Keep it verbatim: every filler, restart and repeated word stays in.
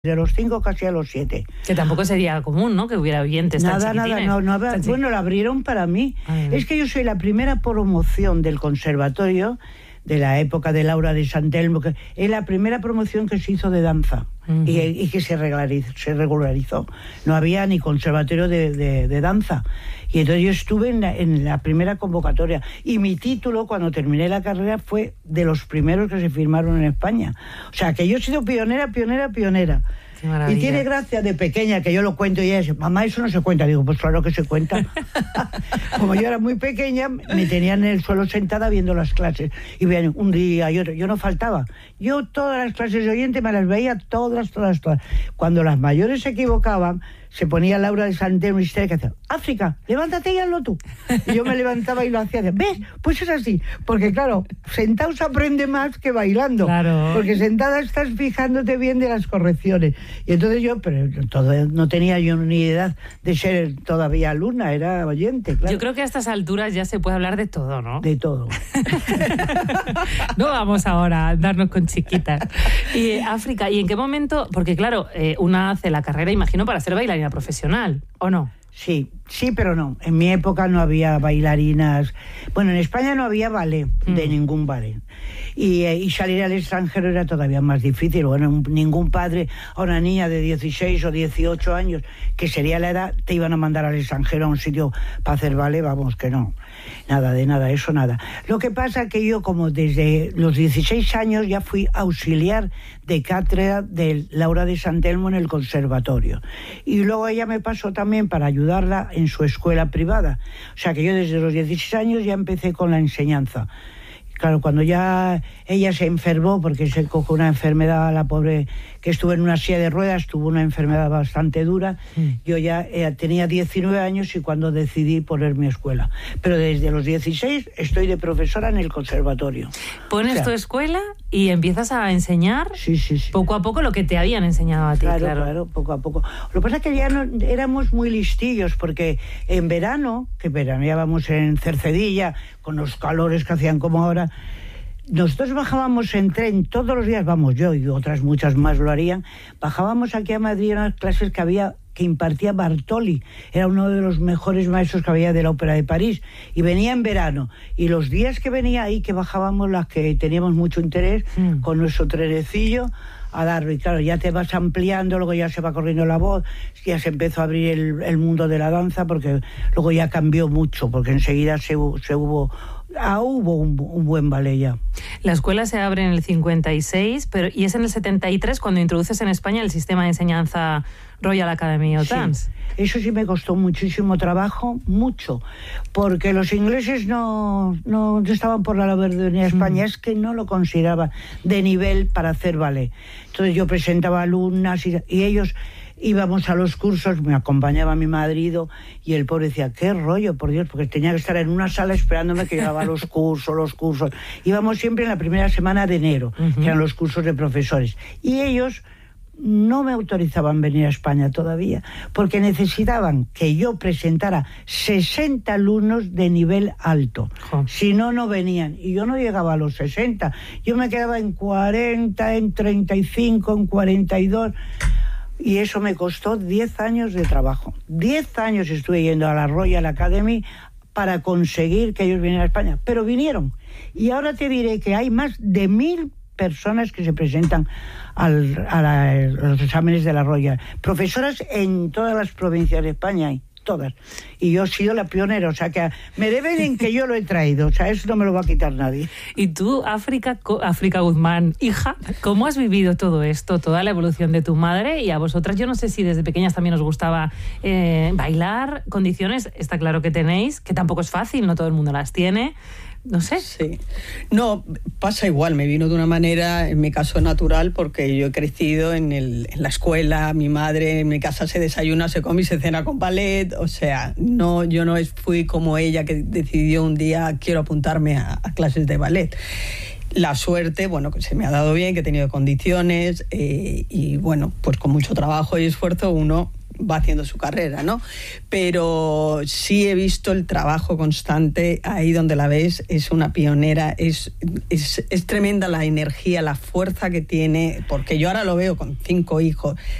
de los cinco casi a los siete. Que tampoco sería común, ¿no? Que hubiera oyentes tan Nada, chiquitines. nada, no, no había, Tan bueno, la abrieron para mí. Ay, es que yo soy la primera promoción del conservatorio de la época de Laura de San Telmo, que es la primera promoción que se hizo de danza. Uh-huh. y, y que se regularizó, se regularizó. No había ni conservatorio de, de, de danza. Y entonces yo estuve en la, en la primera convocatoria. Y mi título, cuando terminé la carrera, fue de los primeros que se firmaron en España. O sea, que yo he sido pionera, pionera, pionera. Y tiene gracia de pequeña, que yo lo cuento y ella dice, mamá, eso no se cuenta. Digo, pues claro que se cuenta. Como yo era muy pequeña, me tenían en el suelo sentada viendo las clases. Y vean, un día y otro, yo no faltaba. Yo todas las clases de oyente me las veía todas, todas, todas. Cuando las mayores se equivocaban, se ponía Laura de San Telmo y que hacía, África, levántate y hazlo tú. Y yo me levantaba y lo hacía. ¿Ves? Pues es así. Porque claro, sentado se aprende más que bailando. Claro. Porque sentada estás fijándote bien de las correcciones. Y entonces yo, pero todo, no tenía yo ni edad de ser todavía alumna, era oyente, claro. Yo creo que a estas alturas ya se puede hablar de todo, ¿no? De todo. No vamos ahora a darnos con chiquitas. Y África, ¿y en qué momento? Porque claro, eh, una hace la carrera, imagino, para ser bailarina profesional, ¿o no? Sí, sí, pero no. En mi época no había bailarinas. Bueno, en España no había ballet, mm. de ningún ballet. Y, y salir al extranjero era todavía más difícil. Bueno, ningún padre a una niña de dieciséis o dieciocho años, que sería la edad, te iban a mandar al extranjero a un sitio para hacer ballet, vamos, que no. Nada de nada, eso nada. Lo que pasa que yo, como desde los dieciséis años, ya fui auxiliar de cátedra de Laura de San Telmo en el conservatorio. Y luego ella me pasó también para ayudarla en su escuela privada. O sea que yo desde los dieciséis años ya empecé con la enseñanza. Claro, cuando ya ella se enfermó, porque se cogió una enfermedad, la pobre, que estuvo en una silla de ruedas, tuvo una enfermedad bastante dura, mm. yo ya eh, tenía diecinueve años y cuando decidí poner mi escuela. Pero desde los dieciséis estoy de profesora en el conservatorio. Pones o sea, tu escuela y empiezas a enseñar sí, sí, sí. poco a poco lo que te habían enseñado a ti. Claro, claro, claro, poco a poco. Lo que pasa es que ya no, éramos muy listillos, porque en verano, que veraneábamos en Cercedilla, con los calores que hacían como ahora, nosotros bajábamos en tren todos los días, vamos, yo y otras muchas más lo harían, bajábamos aquí a Madrid a unas clases que había, que impartía Bartoli, era uno de los mejores maestros que había de la Ópera de París, y venía en verano, y los días que venía ahí, que bajábamos las que teníamos mucho interés, mm. con nuestro trenecillo, a darlo, y claro, ya te vas ampliando, luego ya se va corriendo la voz, ya se empezó a abrir el, el mundo de la danza, porque luego ya cambió mucho, porque enseguida se, se hubo, ah, hubo un, un buen ballet ya. La escuela se abre en el cincuenta y seis, pero y es en el setenta y tres cuando introduces en España el sistema de enseñanza Royal Academy of Dance. Sí. Eso sí me costó muchísimo trabajo, mucho, porque los ingleses no, no estaban por la labor de venir a España, mm. es que no lo consideraban de nivel para hacer ballet. Entonces yo presentaba alumnas y, y ellos íbamos a los cursos, me acompañaba mi marido y el pobre decía, qué rollo, por Dios, porque tenía que estar en una sala esperándome que llevaba los cursos, los cursos. Íbamos siempre en la primera semana de enero, uh-huh. que eran los cursos de profesores. Y ellos no me autorizaban venir a España todavía, porque necesitaban que yo presentara sesenta alumnos de nivel alto. Oh. Si no, no venían. Y yo no llegaba a los sesenta. Yo me quedaba en cuarenta, en treinta y cinco, en cuarenta y dos. Y eso me costó diez años de trabajo. diez años estuve yendo a la Royal Academy para conseguir que ellos vinieran a España. Pero vinieron. Y ahora te diré que hay más de mil personas que se presentan al, a, la, a los exámenes de la Royal. Profesoras en todas las provincias de España hay, todas. Y yo he sido la pionera, o sea que me deben en que yo lo he traído, o sea, eso no me lo va a quitar nadie. Y tú, África, África Guzmán, hija, ¿cómo has vivido todo esto, toda la evolución de tu madre? Y a vosotras, yo no sé si desde pequeñas también os gustaba eh, bailar, condiciones, está claro que tenéis, que tampoco es fácil, no todo el mundo las tiene. No sé. Sí. No, pasa igual, me vino de una manera, en mi caso natural, porque yo he crecido en, el, en la escuela, mi madre en mi casa se desayuna, se come y se cena con ballet, o sea, no, yo no fui como ella que decidió un día quiero apuntarme a, a clases de ballet. La suerte, bueno, que se me ha dado bien, que he tenido condiciones eh, y bueno, pues con mucho trabajo y esfuerzo uno va haciendo su carrera, ¿no? Pero sí he visto el trabajo constante, ahí donde la ves, es una pionera, es, es, es tremenda la energía, la fuerza que tiene, porque yo ahora lo veo con cinco hijos,